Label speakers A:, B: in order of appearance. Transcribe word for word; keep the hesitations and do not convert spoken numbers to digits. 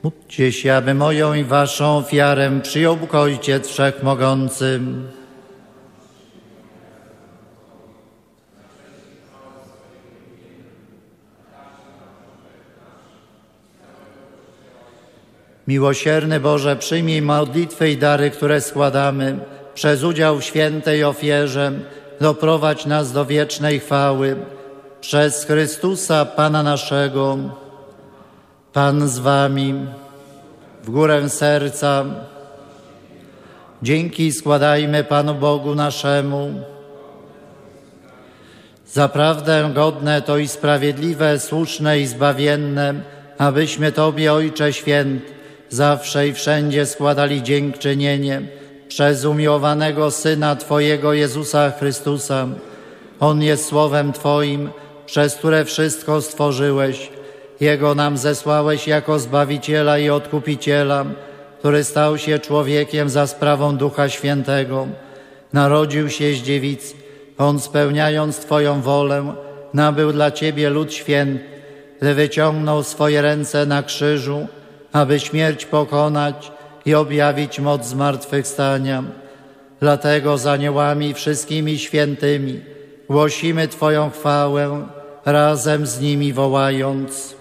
A: Módlcie się, aby moją i waszą ofiarę przyjął Bóg Ojciec Wszechmogący. Miłosierny Boże, przyjmij modlitwy i dary, które składamy. Przez udział w świętej ofierze doprowadź nas do wiecznej chwały. Przez Chrystusa, Pana naszego. Pan z wami. W górę serca. Dzięki składajmy Panu Bogu naszemu. Zaprawdę godne to i sprawiedliwe, słuszne i zbawienne, abyśmy Tobie, Ojcze Święty, zawsze i wszędzie składali dziękczynienie przez umiłowanego Syna Twojego Jezusa Chrystusa. On jest Słowem Twoim, przez które wszystko stworzyłeś. Jego nam zesłałeś jako Zbawiciela i Odkupiciela, który stał się człowiekiem za sprawą Ducha Świętego. Narodził się z dziewicy. On, spełniając Twoją wolę, nabył dla Ciebie lud święty, gdy wyciągnął swoje ręce na krzyżu, aby śmierć pokonać i objawić moc zmartwychwstania. Dlatego z aniołami i wszystkimi świętymi głosimy Twoją chwałę, razem z nimi wołając: